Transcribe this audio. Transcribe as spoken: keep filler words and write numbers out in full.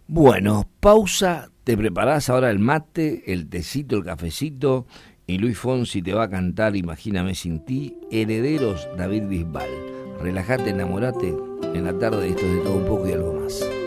Bueno, pausa, te preparás ahora el mate, el tecito, el cafecito y Luis Fonsi te va a cantar Imagíname sin ti, Herederos, David Bisbal. Relájate, enamorate, en la tarde esto es de todo un poco y algo más.